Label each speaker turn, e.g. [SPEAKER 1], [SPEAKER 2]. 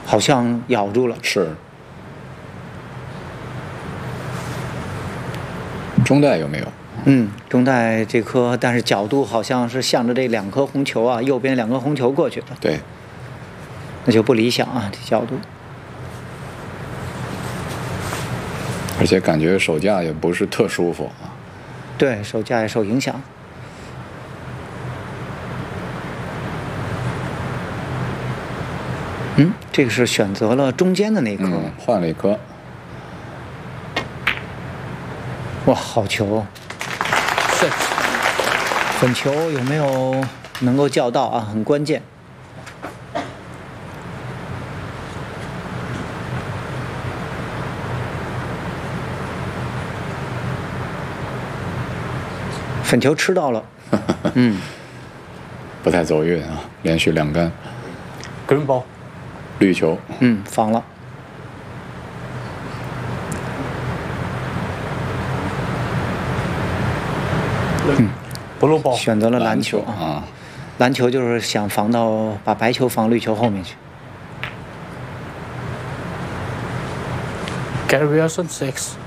[SPEAKER 1] 好像咬住了。
[SPEAKER 2] 是。中袋有没有？
[SPEAKER 1] 中袋这颗，但是角度好像是向着这2颗红球啊，右边2颗红球过去的。
[SPEAKER 2] 对，
[SPEAKER 1] 那就不理想啊，这角度。
[SPEAKER 2] 而且感觉手架也不是特舒服啊。
[SPEAKER 1] 对，手架也受影响。这个是选择了中间的那颗，
[SPEAKER 2] 换了一颗。
[SPEAKER 1] 哇，好球！粉球有没有能够叫到啊？很关键。粉球吃到了，
[SPEAKER 2] 不太走运啊，连续2杆。
[SPEAKER 3] green ball，
[SPEAKER 2] 绿球。
[SPEAKER 1] 防了。
[SPEAKER 3] blue ball，
[SPEAKER 1] 选择了蓝球
[SPEAKER 2] 啊。
[SPEAKER 1] 蓝球就是想防到把白球防绿球后面去。
[SPEAKER 3] Gary Wilson 6。